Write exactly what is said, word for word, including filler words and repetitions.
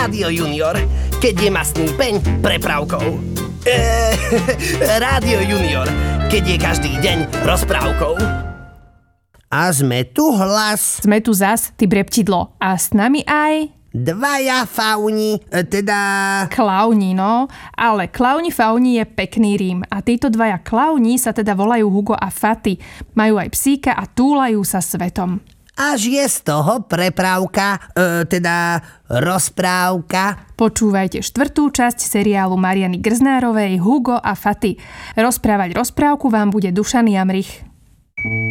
Rádio Junior, keď je mastný peň prepravkou. Eee, Rádio Junior, keď je každý deň rozprávkou. A sme tu hlas. Sme tu zas, ty breptidlo. A s nami aj... Dvaja fauni, teda... Klauni, no. Ale klauni fauni je pekný rím. A títo dvaja klauni sa teda volajú Hugo a Fati. Majú aj psíka a túlajú sa svetom. Až je z toho prepravka, e, teda rozprávka. Počúvajte štvrtú časť seriálu Mariany Grznárovej Hugo a Fati. Rozprávať rozprávku vám bude Dušan Jamrich.